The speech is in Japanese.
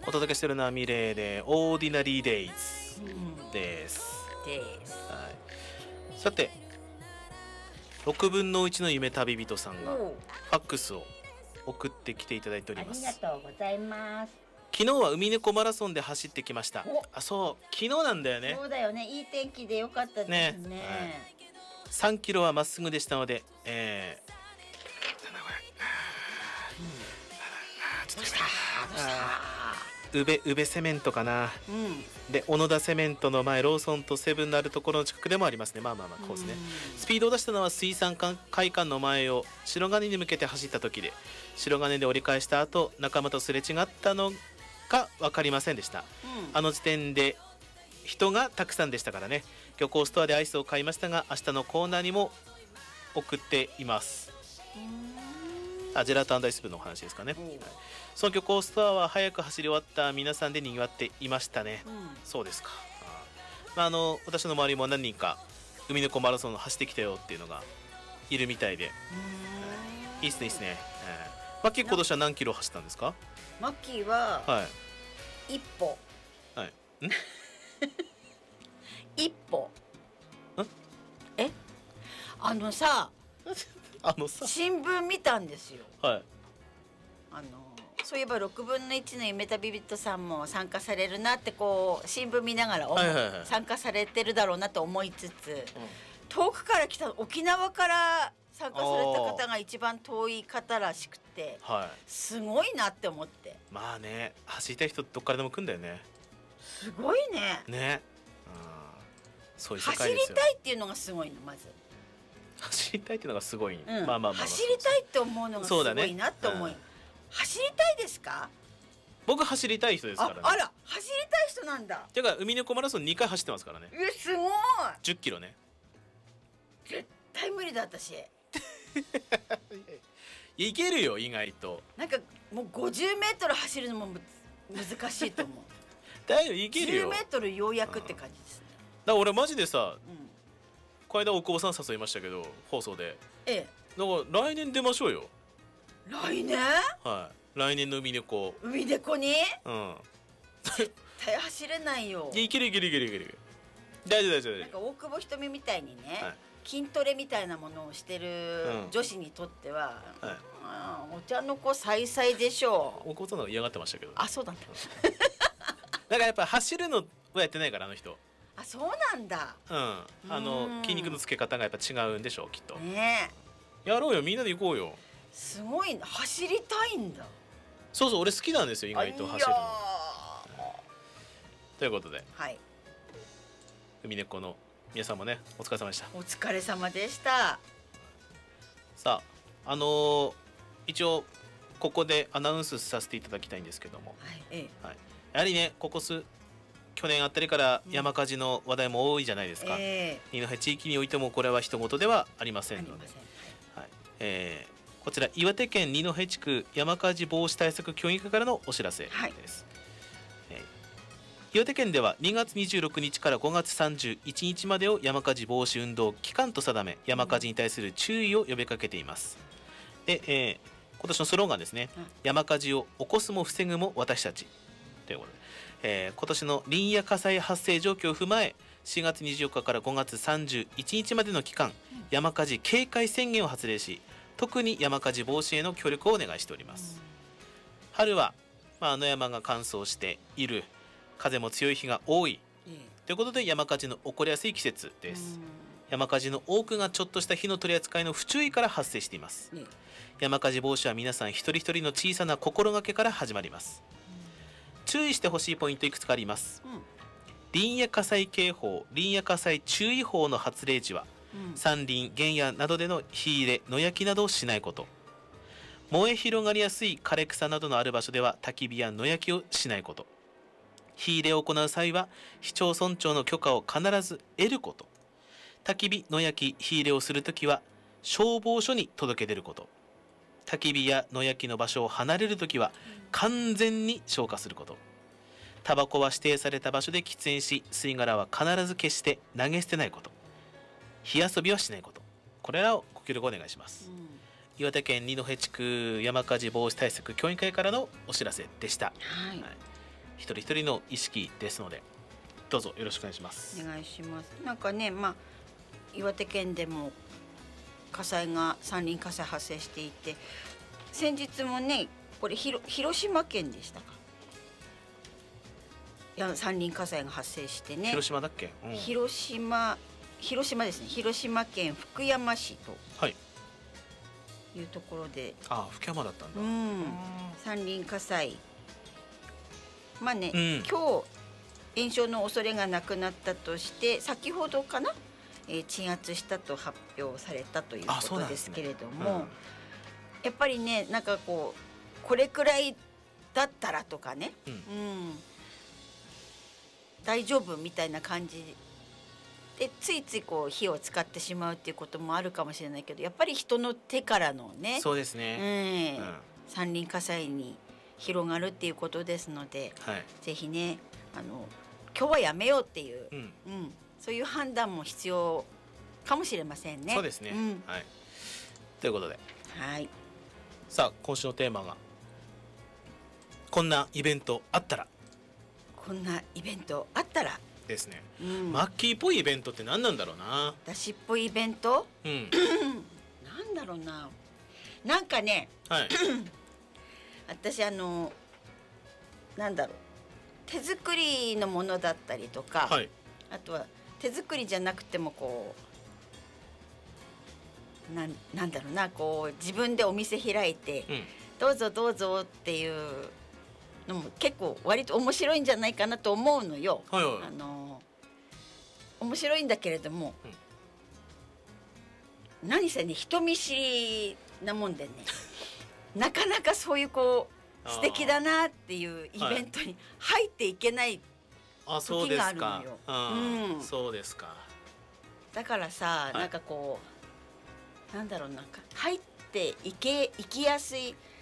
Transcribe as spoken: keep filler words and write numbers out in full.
お届けしてるのはミレーでオーディナリーデイズです。 です。 はい、さてろくぶんのいちの夢旅人さんがファックスを送ってきていただいております。 ありがとうございます。 昨日は海猫マラソンで走ってきました。あ、そう昨日なんだよね。 そうだよね、いい天気でよかったですね。ね、はい、 さんキロはまっすぐでしたので、えー、 どうしたどうした宇部宇部セメントかな、うん、で小野田セメントの前、ローソンとセブンのあるところの近くでもありますね。まあまあまあこうですね。スピードを出したのは水産会館の前を白金に向けて走った時で、白金で折り返した後仲間とすれ違ったのか分かりませんでした、うん、あの時点で人がたくさんでしたからね。漁港ストアでアイスを買いましたが、明日のコーナーにも送っています。あ、ジェラート&アイス部のお話ですかね、はい、その漁港ストアは早く走り終わった皆さんでにぎわっていましたね、うん、そうですか。あ、まあ、あの私の周りも何人か海猫マラソンを走ってきたよっていうのがいるみたいで、いいっすねいいっすね、えー、マッキー今年は何キロ走ったんですか？ マッキーは、はい、一歩、 はい、ん一歩えあのさあのさ新聞見たんですよ。 はい。 あのそういえばろくぶんのいちの夢旅人さんも参加されるなってこう新聞見ながら、はいはいはい、参加されてるだろうなと思いつつ、うん、遠くから来た沖縄から参加された方が一番遠い方らしくて、はい、すごいなって思って。 まあね、走りたい人どっからでも来るんだよね。 すごいね。 ね、うん、そういう世界走りたいっていうのがすごいの。まず走りたいっていうのがすごい、うん、まあまあまあ、走りたいって思うのがすごいなって思い、ね、うん、走りたいですか？ 僕走りたい人ですからね。 あ、あら、走りたい人なんだ。 てか海猫マラソンにかい走ってますからね。 え、すごい。 じゅっキロね。 絶対無理だ私。 いけるよ意外と。 なんかもうごじゅうメートル走るのも難しいと思う。 だいぶいけるよ。 じゅうメートルようやくって感じですね。 だから俺マジでさ、うん、この間大久保さん誘いましたけど放送で、ええ、だから来年出ましょうよ。 来年？ はい、来年の海猫。 海猫に？ うん。 絶対走れないよ。 いけるいけるいけるいける。大丈夫大丈夫。 なんか大久保ひとみみたいにね、はい、筋トレみたいなものをしてる女子にとっては、うん、はい、お茶の子さいさいでしょう。 大久保さんの嫌がってましたけど。 あ、そうなんだ。 だからやっぱ走るのはやってないからあの人。 あ、そうなんだ。 うん、あの筋肉のつけ方がやっぱ違うんでしょうきっと。 ねえ、やろうよ、みんなで行こうよ。 すごい、走りたいんだ。 そうそう、俺好きなんですよ意外と走るの。ということで、はい、海猫の皆さんもねお疲れ様でした。 お疲れ様でした。 さあ、あのー、一応ここでアナウンスさせていただきたいんですけども、はい、ええ、はい、やはりねここ数去年あたりから山火事の話題も多いじゃないですか、えー、二戸地域においてもこれは一言ではありませんので、はい、えー、こちら岩手県二戸地区山火事防止対策協議会からのお知らせです、はい、えー、岩手県ではにがつにじゅうろくにちからごがつさんじゅういちにちまでを山火事防止運動期間と定め、山火事に対する注意を呼びかけています。で、えー、今年のスローガンですね、うん、山火事を起こすも防ぐも私たちということで、えー、今年の林野火災発生状況を踏まえしがつにじゅうよっかからごがつさんじゅういちにちまでの期間、うん、山火事警戒宣言を発令し、特に山火事防止への協力をお願いしております、うん、春は、まあ、あの山が乾燥している、風も強い日が多い、うん、ということで山火事の起こりやすい季節です、うん、山火事の多くがちょっとした火の取り扱いの不注意から発生しています、うん、山火事防止は皆さん一人一人の小さな心がけから始まります。注意してほしいポイントいくつかあります、うん、林野火災警報、林野火災注意報の発令時は、うん、山林原野などでの火入れ野焼きなどをしないこと、燃え広がりやすい枯れ草などのある場所では焚き火や野焼きをしないこと、火入れを行う際は市町村長の許可を必ず得ること、焚き火野焼き火入れをするときは消防署に届け出ること、焚き火や野焼きの場所を離れるときは完全に消火すること、タバコは指定された場所で喫煙し、吸い殻は必ず決して投げ捨てないこと、火遊びはしないこと、これらをご協力お願いします、うん、岩手県二戸地区山火事防止対策協議会からのお知らせでした、はいはい、 一人一人の意識ですので、どうぞよろしくお願いします。 お願いします。なんかね、まあ岩手県でも火災が山林火災発生していて、先日もね、これひ広島県でしたか、いや山林火災が発生してね。 広島だっけ、 うん、広島広島ですね。広島県福山市というところで、 はい、ああ福山だったんだ、 うん、山林火災、まあね、うん、今日延焼の恐れがなくなったとして、先ほどかな、えー、鎮圧したと発表されたということですけれども、ね、うん、やっぱりね、なんかこうこれくらいだったらとかね、うん、うん、大丈夫みたいな感じでついついこう火を使ってしまうっていうこともあるかもしれないけど、やっぱり人の手からのね、 そうですね、 えーうん、山林火災に広がるっていうことですので、はい、ぜひね、あの今日はやめようっていう、うんうん、そういう判断も必要かもしれませんね。 そうですね、うん、はい、ということで、 はい、 さあ今週のテーマがこんなイベントあったら、 こんなイベントあったらですね、うん、マッキーっぽいイベントって何なんだろうな。 私っぽいイベント、うん、なんだろうな。なんかね、はい、私あのなんだろう、手作りのものだったりとか、はい、あとは手作りじゃなくてもこう な, なんだろうな、こう自分でお店開いて、うん、どうぞどうぞっていうのも結構割と面白いんじゃないかなと思うのよ。はいはい、あの面白いんだけれども、うん、何せね、人見知りなもんでねなかなかそういうこう素敵だなっていうイベントに入っていけない時があるのよ。 そうですか。 だからさ、はい、なんかこうなんだろう、なんか入っていけいきやすい